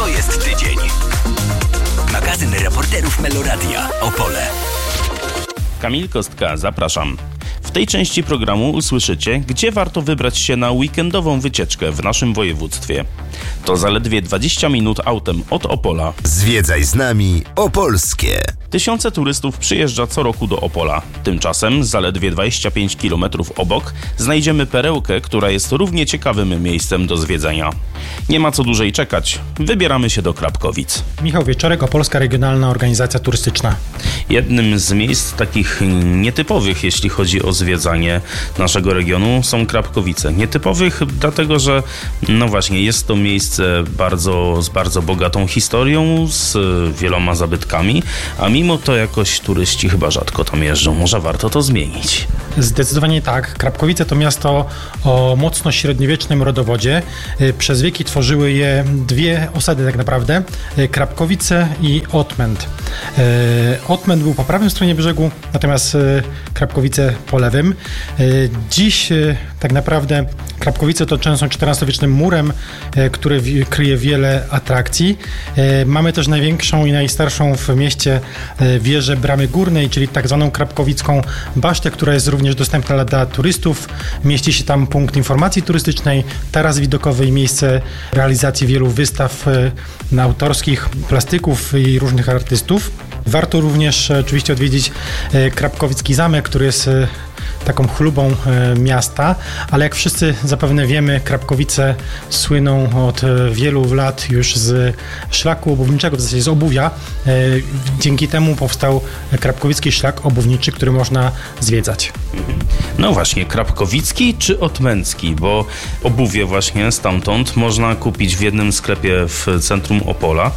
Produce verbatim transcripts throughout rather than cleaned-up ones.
To jest tydzień. Magazyn reporterów Meloradia Opole. Kamil Kostka, zapraszam. W tej części programu usłyszycie, gdzie warto wybrać się na weekendową wycieczkę w naszym województwie. To zaledwie dwadzieścia minut autem od Opola. Zwiedzaj z nami Opolskie. Tysiące turystów przyjeżdża co roku do Opola. Tymczasem zaledwie dwadzieścia pięć kilometrów obok znajdziemy perełkę, która jest równie ciekawym miejscem do zwiedzenia. Nie ma co dłużej czekać. Wybieramy się do Krapkowic. Michał Wieczorek, Opolska Regionalna Organizacja Turystyczna. Jednym z miejsc takich nietypowych, jeśli chodzi o zwiedzanie naszego regionu, są Krapkowice. Nietypowych dlatego, że no właśnie, jest to miejsce bardzo, z bardzo bogatą historią, z wieloma zabytkami, a mimo to jakoś turyści chyba rzadko tam jeżdżą. Może warto to zmienić. Zdecydowanie tak. Krapkowice to miasto o mocno średniowiecznym rodowodzie. Przez wieki tworzyły je dwie osady tak naprawdę. Krapkowice i Otmęt. Otmęt był po prawej stronie brzegu, natomiast Krapkowice po lewym. Dziś tak naprawdę Krapkowice otoczone są czternastowiecznym murem, który kryje wiele atrakcji. Mamy też największą i najstarszą w mieście wieżę Bramy Górnej, czyli tak zwaną krapkowicką basztę, która jest również dostępna dla turystów. Mieści się tam punkt informacji turystycznej, taras widokowy i miejsce realizacji wielu wystaw autorskich, plastyków i różnych artystów. Warto również oczywiście odwiedzić Krapkowicki Zamek, który jest taką chlubą miasta, ale jak wszyscy zapewne wiemy, Krapkowice słyną od wielu lat już z szlaku obuwniczego, w zasadzie z obuwia. Dzięki temu powstał Krapkowicki Szlak Obuwniczy, który można zwiedzać. No właśnie, Krapkowicki czy Otmęcki, bo obuwie właśnie stamtąd można kupić w jednym sklepie w centrum Opola.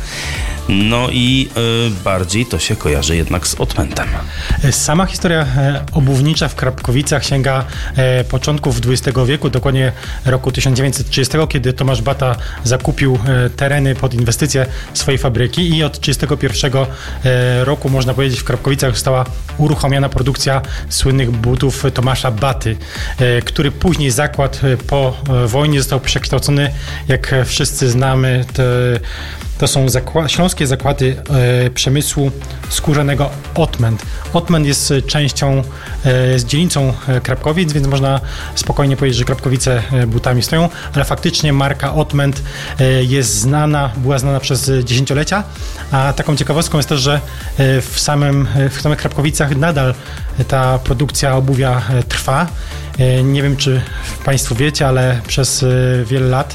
No i y, bardziej to się kojarzy jednak z Otmętem. Sama historia e, obuwnicza w Krapkowicach sięga e, początków dwudziestego wieku, dokładnie roku tysiąc dziewięćset trzydziestego, kiedy Tomasz Bata zakupił e, tereny pod inwestycje swojej fabryki i od trzydziestego pierwszego e, roku, można powiedzieć, w Krapkowicach została uruchomiona produkcja słynnych butów Tomasza Baty, e, który później zakład e, po e, wojnie został przekształcony, jak wszyscy znamy, te To są zakła- śląskie zakłady e, przemysłu skórzanego Otmęt. Otmęt jest częścią, e, jest dzielnicą Krapkowic, więc można spokojnie powiedzieć, że Krapkowice butami stoją, ale faktycznie marka Otmęt e, jest znana, była znana przez dziesięciolecia, a taką ciekawostką jest też, że e, w, samym, w samych Krapkowicach nadal ta produkcja obuwia e, trwa. Nie wiem, czy Państwo wiecie, ale przez wiele lat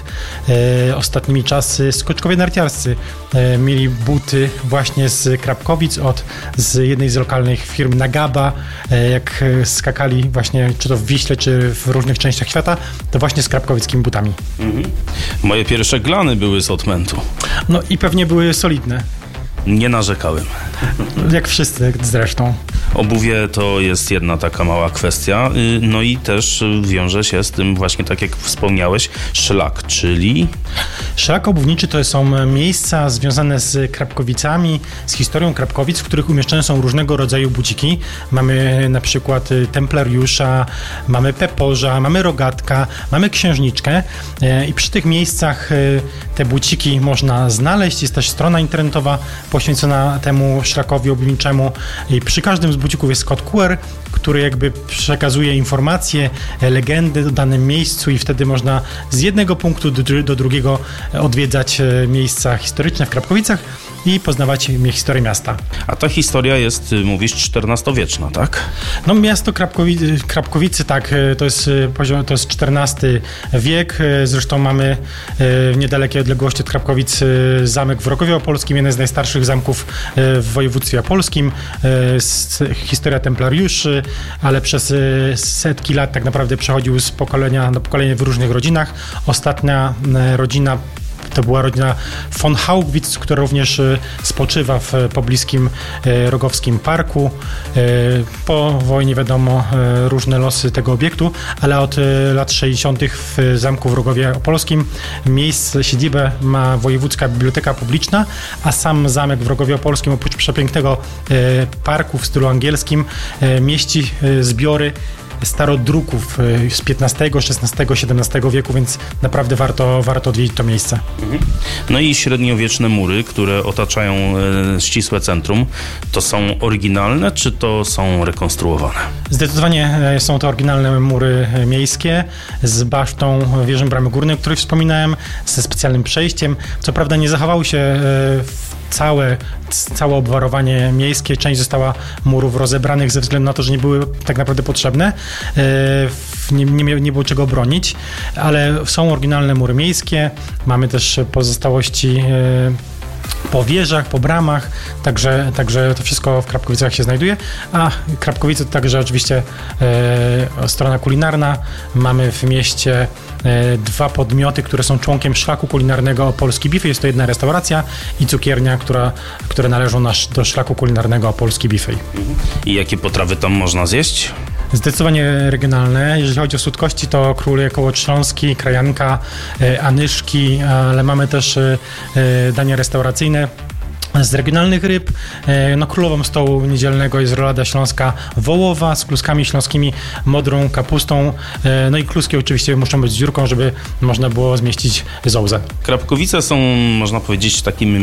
e, ostatnimi czasy skoczkowie narciarscy e, mieli buty właśnie z Krapkowic, od z jednej z lokalnych firm Nagaba. E, jak skakali właśnie czy to w Wiśle, czy w różnych częściach świata, to właśnie z krapkowickimi butami. Mhm. Moje pierwsze glany były z Otmętu. No i pewnie były solidne. Nie narzekałem. Jak wszyscy zresztą. Obuwie to jest jedna taka mała kwestia, no i też wiąże się z tym właśnie, tak jak wspomniałeś, szlak, czyli... Szlak obuwniczy to są miejsca związane z Krapkowicami, z historią Krapkowic, w których umieszczone są różnego rodzaju buciki. Mamy na przykład Templariusza, mamy Peporza, mamy Rogatka, mamy Księżniczkę i przy tych miejscach te buciki można znaleźć. Jest też strona internetowa poświęcona temu szlakowi obuwniczemu i przy każdym z bucików jest kod Q R, który jakby przekazuje informacje, legendy o danym miejscu i wtedy można z jednego punktu do, do drugiego odwiedzać miejsca historyczne w Krapkowicach i poznawać historię miasta. A ta historia jest, mówisz, czternastowieczna, tak? No miasto Krapkowi- Krapkowice, tak, to jest poziom, to jest czternasty wiek, zresztą mamy w niedalekiej odległości od Krapkowic zamek w Rogowie Opolskim, jeden z najstarszych zamków w województwie opolskim, historia templariuszy, ale przez setki lat tak naprawdę przechodził z pokolenia na pokolenie w różnych rodzinach. Ostatnia rodzina to była rodzina von Haugwitz, która również spoczywa w pobliskim Rogowskim Parku. Po wojnie wiadomo różne losy tego obiektu, ale od lat sześćdziesiątych w zamku w Rogowie Opolskim miejsce, siedzibę ma Wojewódzka Biblioteka Publiczna, a sam zamek w Rogowie Opolskim oprócz przepięknego parku w stylu angielskim mieści zbiory starodruków z piętnastego, szesnastego, siedemnastego wieku, więc naprawdę warto, warto odwiedzić to miejsce. No i średniowieczne mury, które otaczają e, ścisłe centrum, to są oryginalne, czy to są rekonstruowane? Zdecydowanie są to oryginalne mury miejskie z basztą wieży Bramy Górnej, o której wspominałem, ze specjalnym przejściem. Co prawda nie zachowały się w Całe, całe obwarowanie miejskie, część została murów rozebranych ze względu na to, że nie były tak naprawdę potrzebne, nie, nie, nie było czego bronić, ale są oryginalne mury miejskie, mamy też pozostałości po wieżach, po bramach, także, także to wszystko w Krapkowicach się znajduje, a Krapkowice to także oczywiście e, strona kulinarna. Mamy w mieście e, dwa podmioty, które są członkiem szlaku kulinarnego Opolski Buffet. Jest to jedna restauracja i cukiernia, która, które należą nasz, do szlaku kulinarnego Opolski Buffet. I jakie potrawy tam można zjeść? Zdecydowanie regionalne. Jeżeli chodzi o słodkości, to króluje kołotrząski, krajanka, e, anyszki, ale mamy też e, dania restauracyjne z regionalnych ryb. No, królową stołu niedzielnego jest rolada śląska wołowa z kluskami śląskimi, modrą kapustą. No i kluski oczywiście muszą być z dziurką, żeby można było zmieścić zołzę. Krapkowice są, można powiedzieć, takim